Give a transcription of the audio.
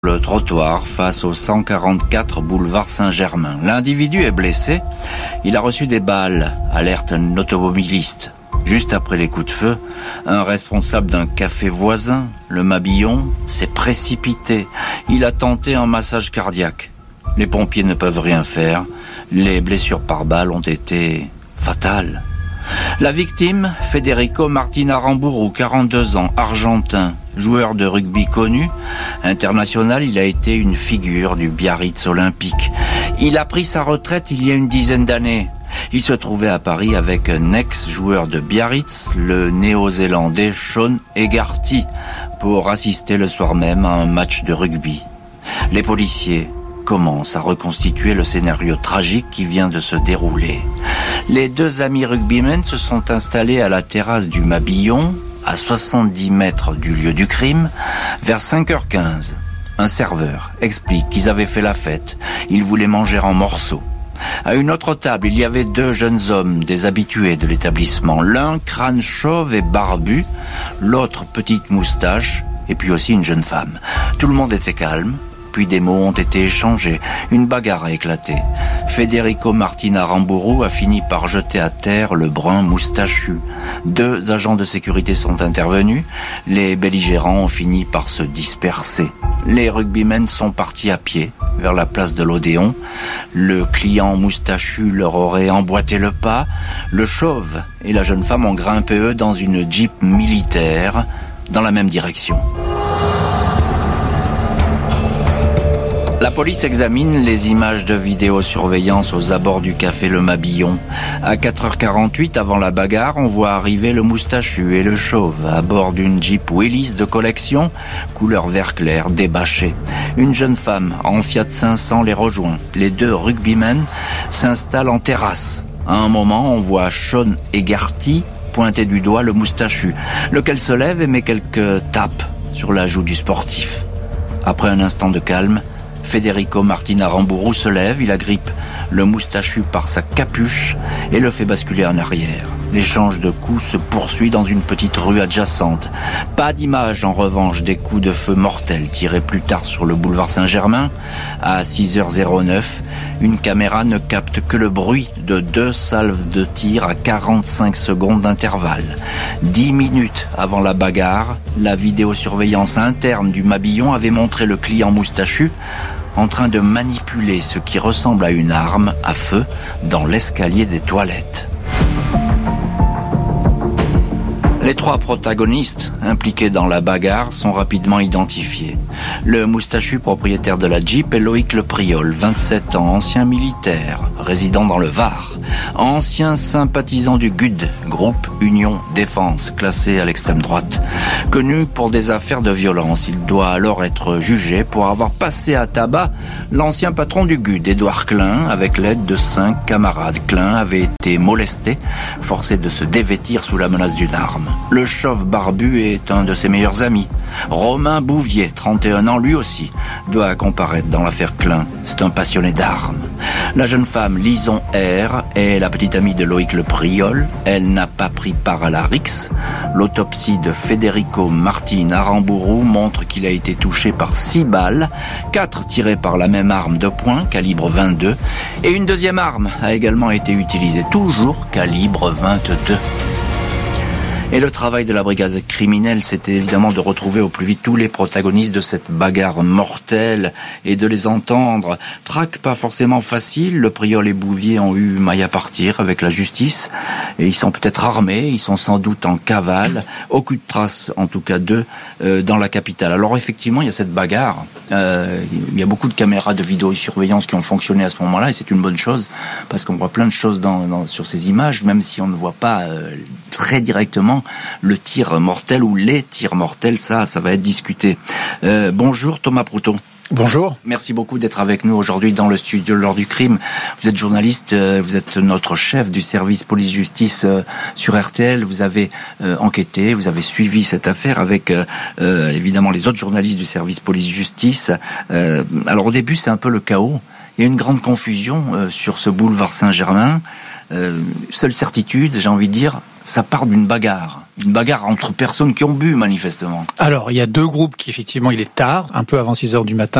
Le trottoir face au 144 boulevard Saint-Germain. L'individu est blessé. Il a reçu des balles, alerte un automobiliste. Juste après les coups de feu, un responsable d'un café voisin, le Mabillon, s'est précipité. Il a tenté un massage cardiaque. Les pompiers ne peuvent rien faire. Les blessures par balles ont été fatales. La victime, Federico Martin Aramburu, 42 ans, argentin, joueur de rugby connu, international, il a été une figure du Biarritz olympique. Il a pris sa retraite il y a une dizaine d'années. Il se trouvait à Paris avec un ex-joueur de Biarritz, le néo-zélandais Sean Hegarty, pour assister le soir même à un match de rugby. Les policiers commence à reconstituer le scénario tragique qui vient de se dérouler. Les deux amis rugbymen se sont installés à la terrasse du Mabillon, à 70 mètres du lieu du crime, vers 5h15. Un serveur explique qu'ils avaient fait la fête. Ils voulaient manger en morceaux. À une autre table, il y avait deux jeunes hommes, des habitués de l'établissement. L'un crâne chauve et barbu, l'autre petite moustache, et puis aussi une jeune femme. Tout le monde était calme. Puis des mots ont été échangés. Une bagarre a éclaté. Federico Martin Aramburu a fini par jeter à terre le brun moustachu. Deux agents de sécurité sont intervenus. Les belligérants ont fini par se disperser. Les rugbymen sont partis à pied vers la place de l'Odéon. Le client moustachu leur aurait emboîté le pas. Le chauve et la jeune femme ont grimpé eux dans une Jeep militaire dans la même direction. La police examine les images de vidéosurveillance aux abords du café Le Mabillon. À 4h48, avant la bagarre, on voit arriver le moustachu et le chauve à bord d'une Jeep Willys de collection, couleur vert clair, débâchée. Une jeune femme en Fiat 500 les rejoint. Les deux rugbymen s'installent en terrasse. À un moment, on voit Sean Hegarty pointer du doigt le moustachu, lequel se lève et met quelques tapes sur la joue du sportif. Après un instant de calme, Federico Martin Aramburu se lève, il agrippe le moustachu par sa capuche et le fait basculer en arrière. L'échange de coups se poursuit dans une petite rue adjacente. Pas d'image en revanche des coups de feu mortels tirés plus tard sur le boulevard Saint-Germain. À 6h09, une caméra ne capte que le bruit de deux salves de tir à 45 secondes d'intervalle. 10 minutes avant la bagarre, la vidéosurveillance interne du Mabillon avait montré le client moustachu en train de manipuler ce qui ressemble à une arme à feu dans l'escalier des toilettes. Les trois protagonistes impliqués dans la bagarre sont rapidement identifiés. Le moustachu propriétaire de la Jeep est Loïc Le Priol, 27 ans, ancien militaire, résident dans le Var. Ancien sympathisant du GUD, groupe Union Défense, classé à l'extrême droite. Connu pour des affaires de violence, il doit alors être jugé pour avoir passé à tabac l'ancien patron du GUD, Édouard Klein, avec l'aide de 5 camarades. Klein avait été molesté, forcé de se dévêtir sous la menace d'une arme. Le chauve barbu est un de ses meilleurs amis. Romain Bouvier, 31 ans, lui aussi, doit comparaître dans l'affaire Klein. C'est un passionné d'armes. La jeune femme, Lison R, est la petite amie de Loïc Le Priol. Elle n'a pas pris part à la rixe. L'autopsie de Federico Martin Aramburu montre qu'il a été touché par 6 balles, 4 tirées par la même arme de poing, calibre 22, et une deuxième arme a également été utilisée, toujours calibre 22. Et le travail de la brigade criminelle, c'était évidemment de retrouver au plus vite tous les protagonistes de cette bagarre mortelle et de les entendre. Traque pas forcément facile, Le Priol et Bouvier ont eu maille à partir avec la justice et ils sont peut-être armés, ils sont sans doute en cavale. Aucune trace, en tout cas d'eux, dans la capitale. Alors effectivement, il y a cette bagarre. Il y a beaucoup de caméras de vidéosurveillance qui ont fonctionné à ce moment-là et c'est une bonne chose parce qu'on voit plein de choses sur ces images, même si on ne voit pas très directement le tir mortel ou les tirs mortels, ça va être discuté. Bonjour Thomas Proutot. Bonjour. Merci beaucoup d'être avec nous aujourd'hui dans le studio L'Heure du Crime. Vous êtes journaliste, vous êtes notre chef du service police-justice sur RTL. Vous avez enquêté, vous avez suivi cette affaire avec évidemment les autres journalistes du service police-justice. Alors au début c'est un peu le chaos. Il y a une grande confusion sur ce boulevard Saint-Germain. Seule certitude, j'ai envie de dire, ça part d'une bagarre. Une bagarre entre personnes qui ont bu, manifestement. Alors, il y a deux groupes qui, effectivement, il est tard, un peu avant 6 heures du matin.